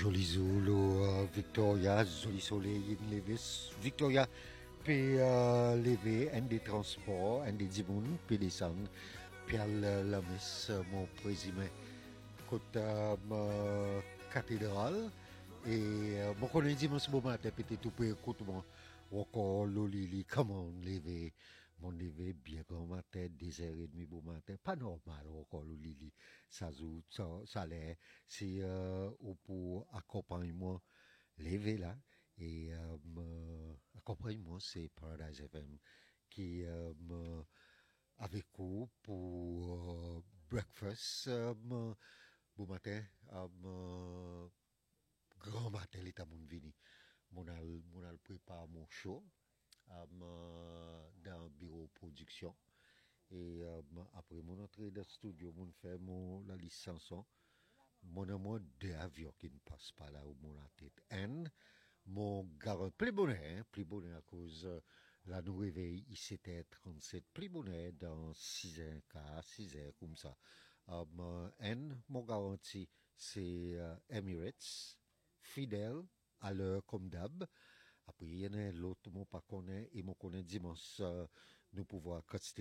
Joli Zulu, Victoria, joli soleil levé. Victoria peut lever un des transports, un des dimons, peut descendre, puis la messe, mon présumé, côté cathédrale. Et mon collègue dimanche matin, peut-être tout peut écouter moi. Encore l'olili, comment lever. Mon lever bien grand matin, 10h30 bon matin. Pas normal encore l'olili. Ça l'est. C'est ou pour accompagnement lever là. Et accompagnement, c'est Paradise FM qui avec vous pour breakfast bon matin. Grand matin, l'état mon vini. Mon al prépare mon show dans le bureau production. Et après mon entrée dans le studio, mon fait la licence. Mon amour deux avions qui ne passent pas là où mon la tête. Et mon garant, plus bonnet à cause la nous réveille, il s'était 37, plus bonnet dans 6 heures, 6 heures comme ça. Mon garantie, c'est Emirates, fidèle à l'heure comme d'hab. Après, il y en a l'autre, mon pas connaît, et mon connaît dimanche, nous pouvons